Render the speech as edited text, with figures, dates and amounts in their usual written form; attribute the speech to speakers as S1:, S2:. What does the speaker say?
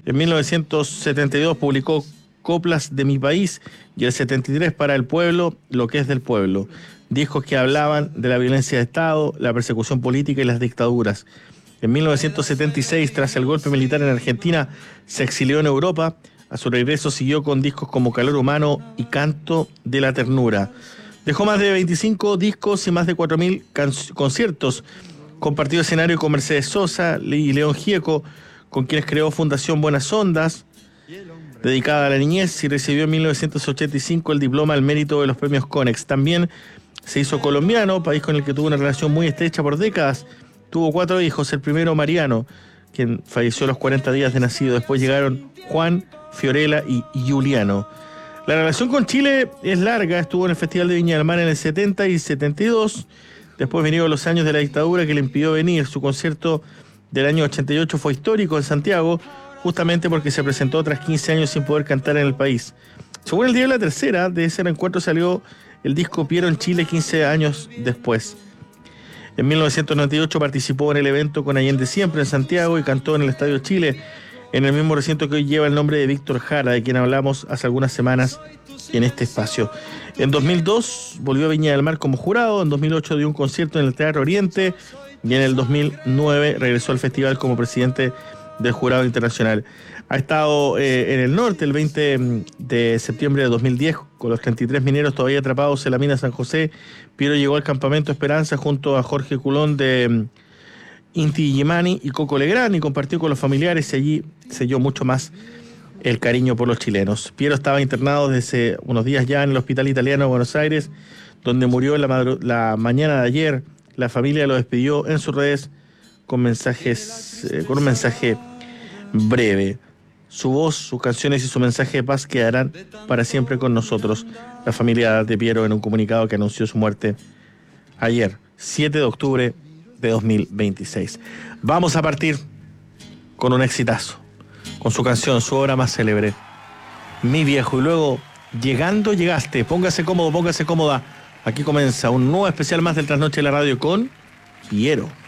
S1: En 1972 publicó Coplas de mi país y el 73 Para el pueblo, lo que es del pueblo. Discos que hablaban de la violencia de Estado, la persecución política y las dictaduras. En 1976, tras el golpe militar en Argentina, se exilió en Europa. A su regreso siguió con discos como Calor Humano y Canto de la Ternura. Dejó más de 25 discos y más de 4.000 conciertos. Compartió escenario con Mercedes Sosa y León Gieco, con quienes creó Fundación Buenas Ondas, dedicada a la niñez, y recibió en 1985 el diploma al mérito de los premios Conex. También se hizo colombiano, país con el que tuvo una relación muy estrecha por décadas. Tuvo 4 hijos, el primero Mariano, quien falleció a los 40 días de nacido. Después llegaron Juan, Fiorella y Juliano. La relación con Chile es larga, estuvo en el Festival de Viña del Mar en el 70 y 72. Después vinieron los años de la dictadura que le impidió venir. Su concierto del año 88 fue histórico en Santiago, justamente porque se presentó tras 15 años sin poder cantar en el país. Según el diario La Tercera, de ese reencuentro salió el disco Piero en Chile 15 años después. En 1998 participó en el evento Con Allende Siempre en Santiago y cantó en el Estadio Chile, en el mismo recinto que hoy lleva el nombre de Víctor Jara, de quien hablamos hace algunas semanas en este espacio. En 2002 volvió a Viña del Mar como jurado, en 2008 dio un concierto en el Teatro Oriente y en el 2009 regresó al festival como presidente del jurado internacional. Ha estado en el norte el 20 de septiembre de 2010 con los 33 mineros todavía atrapados en la mina San José. Piero llegó al campamento Esperanza junto a Jorge Culón de Inti Illimani y Coco Legrand y compartió con los familiares y allí selló mucho más el cariño por los chilenos. Piero estaba internado desde unos días ya en el Hospital Italiano de Buenos Aires, donde murió la mañana de ayer. La familia lo despidió en sus redes con un mensaje breve. Su voz, sus canciones y su mensaje de paz quedarán para siempre con nosotros. La familia de Piero en un comunicado que anunció su muerte ayer, 7 de octubre de 2026. Vamos a partir con un exitazo, con su canción, su obra más célebre, Mi Viejo, y luego Llegando Llegaste. Póngase cómodo, póngase cómoda. Aquí comienza un nuevo especial más del Trasnoche de la Radio con Piero.